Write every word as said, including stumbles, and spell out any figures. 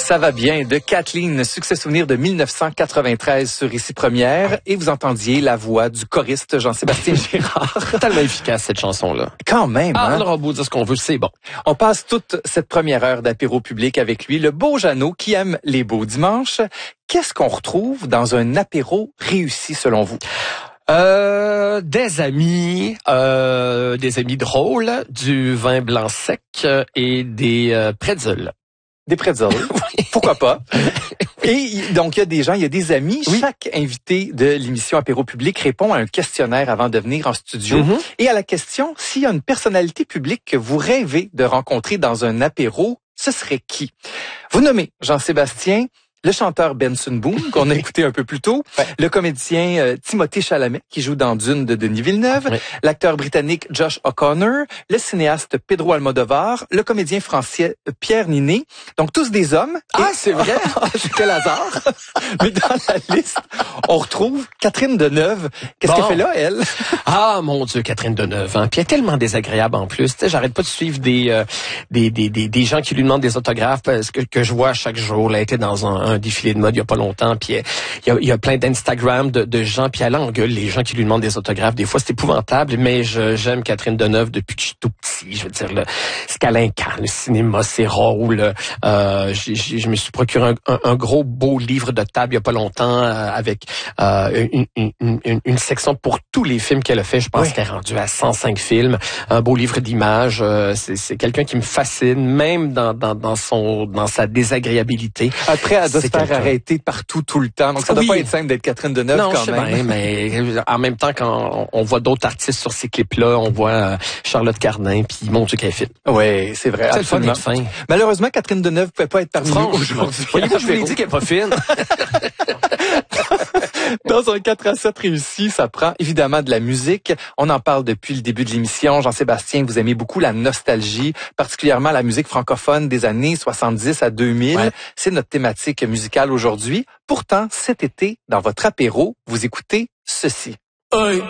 Ça va bien de Kathleen, succès souvenir de mille neuf cent quatre-vingt-treize sur Ici Première, et vous entendiez la voix du choriste Jean-Sébastien Girard. Tellement efficace cette chanson-là. Quand même, ah, hein? On aura beau dire ce qu'on veut, c'est bon. On passe toute cette première heure d'apéro public avec lui, le beau Jeannot qui aime les beaux dimanches. Qu'est-ce qu'on retrouve dans un apéro réussi selon vous? Euh, des amis, euh, des amis drôles, du vin blanc sec et des euh, pretzels. Des pretzels. Pourquoi pas? Et donc, il y a des gens, il y a des amis. Oui. Chaque invité de l'émission Apéro Public répond à un questionnaire avant de venir en studio. Mm-hmm. Et à la question, s'il y a une personnalité publique que vous rêvez de rencontrer dans un apéro, ce serait qui? Vous nommez Jean-Sébastien, le chanteur Benson Boone, qu'on a écouté un peu plus tôt, ouais. le comédien euh, Timothée Chalamet, qui joue dans Dune de Denis Villeneuve, ouais. l'acteur britannique Josh O'Connor, le cinéaste Pedro Almodovar, le comédien français Pierre Ninet. Donc, tous des hommes. Ah, et... c'est vrai? Quel hasard! Mais dans la liste, on retrouve Catherine Deneuve. Qu'est-ce bon. qu'elle fait là, elle? Ah, mon Dieu, Catherine Deneuve. Hein? Puis elle est tellement désagréable en plus. Tu sais, j'arrête pas de suivre des, euh, des, des, des, des gens qui lui demandent des autographes parce que, que je vois chaque jour. Elle était dans un, un défilé de mode il y a pas longtemps, puis il y a, il y a plein d'Instagram de, de gens, puis elle engueule les gens qui lui demandent des autographes. Des fois, c'est épouvantable, mais je, j'aime Catherine Deneuve depuis que je suis tout petit. Je veux dire, le, ce qu'elle incarne, le cinéma, c'est rôle. Euh, j'ai, j'ai, je me suis procuré un, un, un gros beau livre de table il y a pas longtemps euh, avec euh, une, une, une, une section pour tous les films qu'elle a fait. Je pense oui. qu'elle est rendue à cent cinq films. Un beau livre d'images. Euh, c'est, c'est quelqu'un qui me fascine, même dans, dans, dans son, dans sa désagréabilité. Après, elle doit se faire arrêter partout, tout le temps. Donc, ça doit oui. pas être simple d'être Catherine Deneuve non, quand je sais même. Bien, mais en même temps, quand on voit d'autres artistes sur ces clips-là, on voit euh, Charlotte Cardin, puis mon Dieu qu'elle est fine. Oui, c'est vrai. C'est le fun d'être fin. Malheureusement, Catherine Deneuve ne pouvait pas être parmi nous aujourd'hui. Voyez-vous, je vous l'ai dit qu'elle est pas fine. Dans un quatre à sept réussi, ça prend évidemment de la musique. On en parle depuis le début de l'émission. Jean-Sébastien, vous aimez beaucoup la nostalgie, particulièrement la musique francophone des années soixante-dix à deux mille. Ouais. C'est notre thématique musicale aujourd'hui. Pourtant, cet été, dans votre apéro, vous écoutez ceci. Hey.